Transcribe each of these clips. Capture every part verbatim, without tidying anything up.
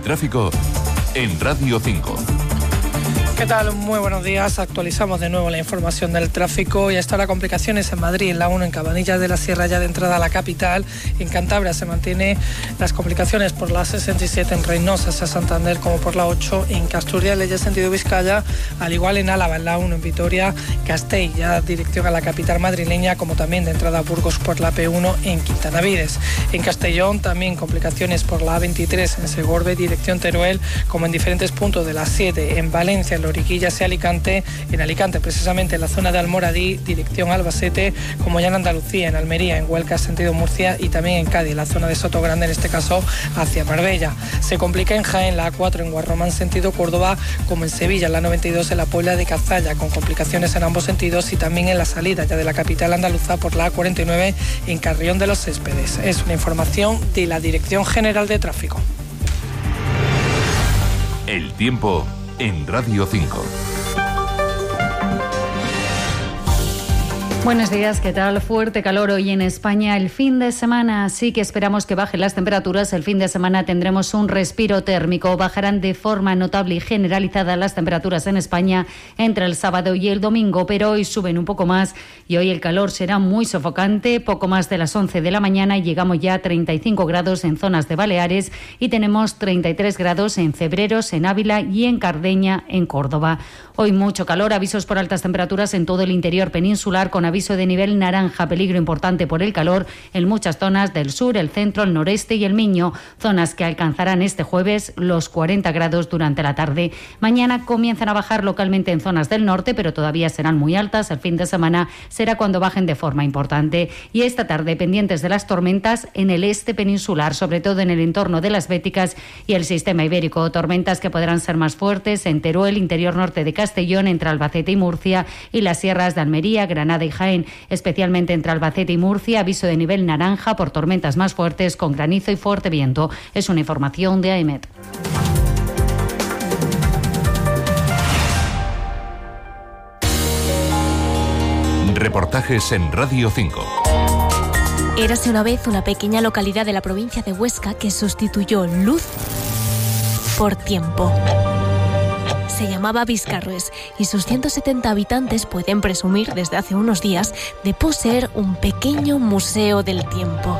tráfico en Radio cinco. ¿Qué tal? Muy buenos días. Actualizamos de nuevo la información del tráfico y hasta ahora complicaciones en Madrid, en la uno en Cabanillas de la Sierra ya de entrada a la capital. En Cantabria se mantiene las complicaciones por la sesenta y siete en Reynosa hacia Santander, como por la ocho en Asturias, Leyes sentido Vizcaya, al igual en Álava, en la uno en Vitoria, Castell, ya dirección a la capital madrileña, como también de entrada a Burgos por la P uno en Quintanavides. En Castellón también complicaciones por la A veintitrés en Segorbe, dirección Teruel, como en diferentes puntos de la siete en Valencia, en Loriquillas y Alicante, en Alicante precisamente en la zona de Almoradí, dirección Albacete, como ya en Andalucía, en Almería, en Huelca, sentido Murcia y también en Cádiz, en la zona de Sotogrande, en este caso hacia Marbella. Se complica en Jaén, la A cuatro en Guarromán, sentido Córdoba, como en Sevilla, en la noventa y dos en la Puebla de Cazalla, con complicaciones en ambos sentidos y también en la salida ya de la capital andaluza por la A cuarenta y nueve en Carrión de los Céspedes. Es una información de la Dirección General de Tráfico. El tiempo en Radio cinco. Buenos días, ¿qué tal? Fuerte calor hoy en España. El fin de semana sí que esperamos que bajen las temperaturas. El fin de semana tendremos un respiro térmico. Bajarán de forma notable y generalizada las temperaturas en España entre el sábado y el domingo, pero hoy suben un poco más y hoy el calor será muy sofocante. Poco más de las once de la mañana y llegamos ya a treinta y cinco grados en zonas de Baleares y tenemos treinta y tres grados en Cebreros, en Ávila y en Cardeña, en Córdoba. Hoy mucho calor, avisos por altas temperaturas en todo el interior peninsular con aviso de nivel naranja, peligro importante por el calor en muchas zonas del sur, el centro, el noreste y el Miño, zonas que alcanzarán este jueves los cuarenta grados durante la tarde. Mañana comienzan a bajar localmente en zonas del norte, pero todavía serán muy altas. El fin de semana será cuando bajen de forma importante. Y esta tarde pendientes de las tormentas en el este peninsular, sobre todo en el entorno de las Béticas y el sistema ibérico. Tormentas que podrán ser más fuertes en Teruel, interior norte de Castellón, entre Albacete y Murcia y las sierras de Almería, Granada y Jaén, especialmente entre Albacete y Murcia, aviso de nivel naranja por tormentas más fuertes con granizo y fuerte viento. Es una información de A E M E T. Reportajes en Radio cinco. Érase una vez una pequeña localidad de la provincia de Huesca que sustituyó luz por tiempo. Se llamaba Viscarrues y sus ciento setenta habitantes pueden presumir desde hace unos días de poseer un pequeño museo del tiempo.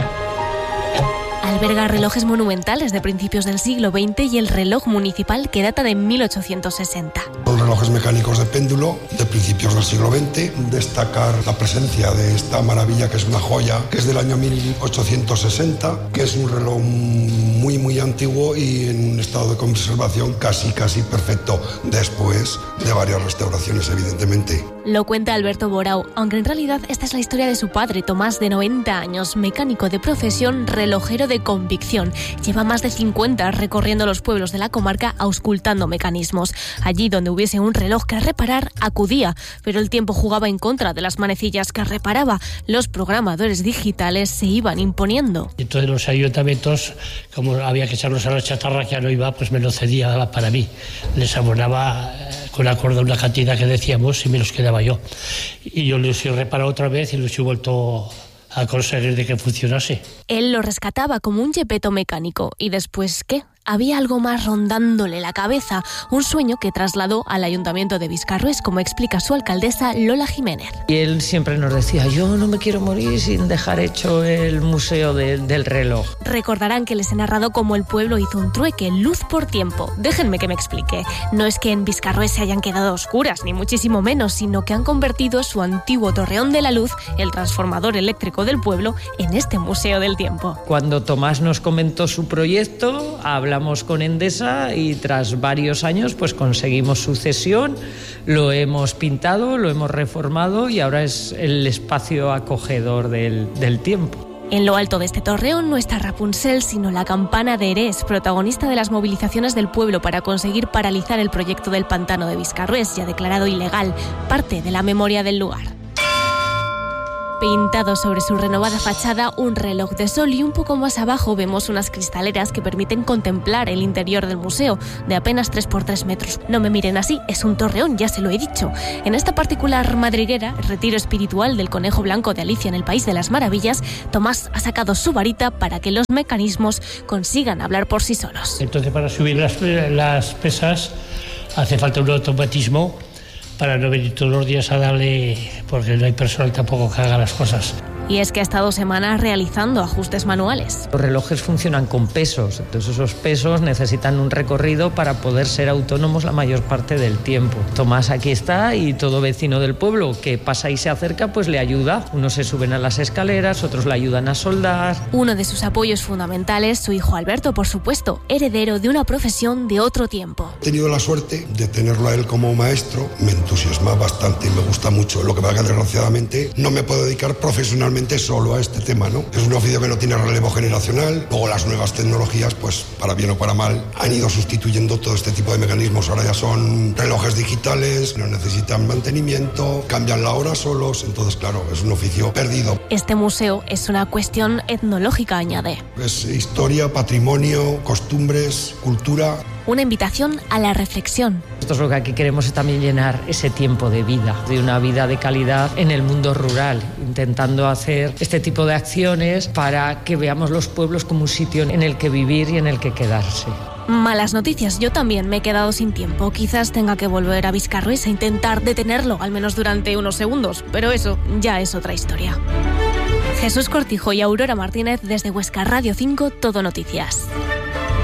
Alberga relojes monumentales de principios del siglo veinte y el reloj municipal que data de mil ochocientos sesenta. Los relojes mecánicos de péndulo de principios del siglo veinte. Destacar la presencia de esta maravilla que es una joya, que es del año mil ochocientos sesenta, que es un reloj muy muy antiguo y en un estado de conservación casi casi perfecto, después de varias restauraciones evidentemente. Lo cuenta Alberto Borau, aunque en realidad esta es la historia de su padre, Tomás, de noventa años, mecánico de profesión, relojero de convicción. Lleva más de cincuenta recorriendo los pueblos de la comarca auscultando mecanismos. Allí donde hubiese un reloj que reparar, acudía, pero el tiempo jugaba en contra de las manecillas que reparaba. Los programadores digitales se iban imponiendo. Entonces los ayuntamientos, como había que echarlos a la chatarra que ya no iba, pues me lo cedía para mí. Les abonaba con acuerdo a una cantidad que decíamos y me los quedaba yo. Y yo los he reparado otra vez y los he vuelto a conseguir de que funcionase. Él lo rescataba como un Gepetto mecánico. ¿Y después qué? Había algo más rondándole la cabeza, un sueño que trasladó al Ayuntamiento de Viscarrues, como explica su alcaldesa Lola Jiménez. Y él siempre nos decía, yo no me quiero morir sin dejar hecho el museo de, del reloj. Recordarán que les he narrado cómo el pueblo hizo un trueque, luz por tiempo. Déjenme que me explique. No es que en Viscarrues se hayan quedado a oscuras, ni muchísimo menos, sino que han convertido su antiguo Torreón de la Luz, el transformador eléctrico del pueblo, en este museo del tiempo. Cuando Tomás nos comentó su proyecto, hablamos con Endesa y tras varios años pues conseguimos su cesión, lo hemos pintado, lo hemos reformado y ahora es el espacio acogedor del, del tiempo. En lo alto de este torreón no está Rapunzel, sino la campana de Erés, protagonista de las movilizaciones del pueblo para conseguir paralizar el proyecto del pantano de Viscarrues, ya declarado ilegal, parte de la memoria del lugar. Pintado sobre su renovada fachada un reloj de sol y un poco más abajo vemos unas cristaleras que permiten contemplar el interior del museo, de apenas tres por tres metros. No me miren así, es un torreón, ya se lo he dicho. En esta particular madriguera, el retiro espiritual del conejo blanco de Alicia en el País de las Maravillas, Tomás ha sacado su varita para que los mecanismos consigan hablar por sí solos. Entonces, para subir las, las pesas hace falta un automatismo para no venir todos los días a darle, porque no hay personal tampoco que haga las cosas. Y es que ha estado semanas realizando ajustes manuales. Los relojes funcionan con pesos, entonces esos pesos necesitan un recorrido para poder ser autónomos la mayor parte del tiempo. Tomás aquí está y todo vecino del pueblo que pasa y se acerca pues le ayuda. Unos se suben a las escaleras, otros le ayudan a soldar. Uno de sus apoyos fundamentales, su hijo Alberto, por supuesto, heredero de una profesión de otro tiempo. He tenido la suerte de tenerlo a él como maestro, me entusiasma bastante y me gusta mucho. Lo que pasa que desgraciadamente no me puedo dedicar profesionalmente solo a este tema, ¿no? Es un oficio que no tiene relevo generacional. Luego las nuevas tecnologías, pues para bien o para mal, han ido sustituyendo todo este tipo de mecanismos. Ahora ya son relojes digitales, no necesitan mantenimiento, cambian la hora solos, entonces claro, es un oficio perdido. Este museo es una cuestión etnológica, añade. Es historia, patrimonio, costumbres, cultura. Una invitación a la reflexión. Nosotros lo que aquí queremos es también llenar ese tiempo de vida, de una vida de calidad en el mundo rural, intentando hacer este tipo de acciones para que veamos los pueblos como un sitio en el que vivir y en el que quedarse. Malas noticias, yo también me he quedado sin tiempo. Quizás tenga que volver a Viscarrués e intentar detenerlo, al menos durante unos segundos, pero eso ya es otra historia. Jesús Cortijo y Aurora Martínez desde Huesca Radio cinco, Todo Noticias.